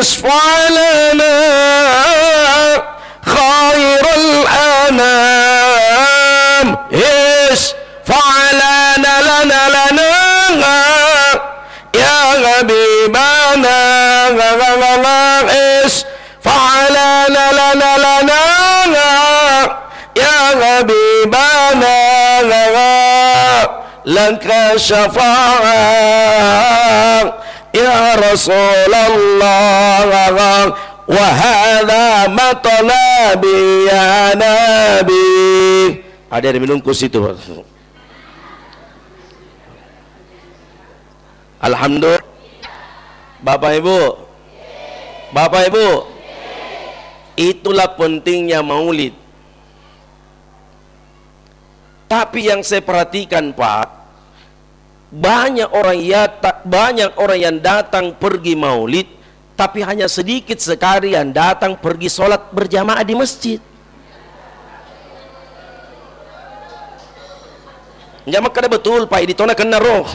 اشفع لنا خير الأنام اشفع لنا يا حبيبنا اشفع لنا يا حبيبنا لك شفاعة يا رسول الله وهذا مطلبي يا نبي. Ada yang minum kursi itu. Alhamdulillah. Bapak Ibu, itulah pentingnya maulid. Tapi yang saya perhatikan, Pak, banyak orang yang datang pergi maulid, tapi hanya sedikit sekali yang datang pergi sholat berjamaah di masjid. Nggak makanya betul, Pak, ini tona kena roh.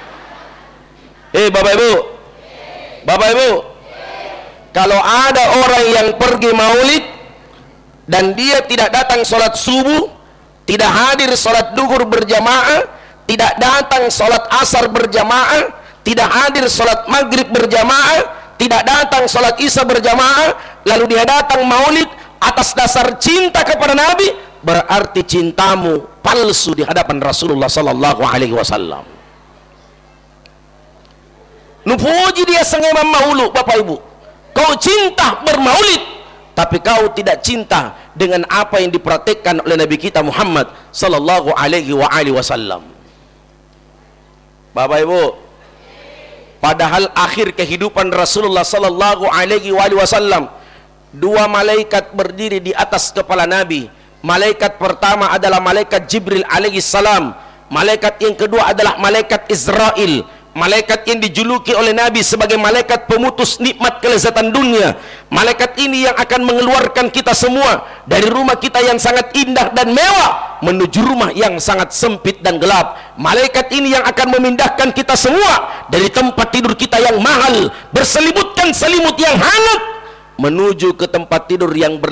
Bapak Ibu, kalau ada orang yang pergi maulid dan dia tidak datang sholat subuh, tidak hadir sholat duhur berjamaah, tidak datang sholat asar berjamaah, tidak hadir sholat maghrib berjamaah, tidak datang sholat isya berjamaah, lalu dia datang maulid atas dasar cinta kepada Nabi, berarti cintamu palsu di hadapan Rasulullah sallallahu alaihi wasallam. Nupuji dia sengema maulu. Bapak Ibu, kau cinta bermaulid, tapi kau tidak cinta dengan apa yang dipraktikkan oleh Nabi kita Muhammad sallallahu alaihi wasallam. Bapak Ibu, padahal akhir kehidupan Rasulullah sallallahu alaihi wasallam, dua malaikat berdiri di atas kepala Nabi. Malaikat pertama adalah malaikat Jibril alaihi salam. Malaikat yang kedua adalah malaikat Israel. Malaikat yang dijuluki oleh Nabi sebagai malaikat pemutus nikmat kelezatan dunia. Malaikat ini yang akan mengeluarkan kita semua dari rumah kita yang sangat indah dan mewah menuju rumah yang sangat sempit dan gelap. Malaikat ini yang akan memindahkan kita semua dari tempat tidur kita yang mahal, berselimutkan selimut yang hangat, menuju ke tempat tidur yang